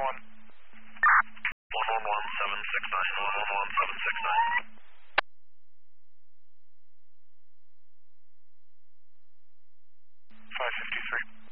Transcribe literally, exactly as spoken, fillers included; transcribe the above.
one. one one one seven six nine, one one one seven six nine. five fifty-three.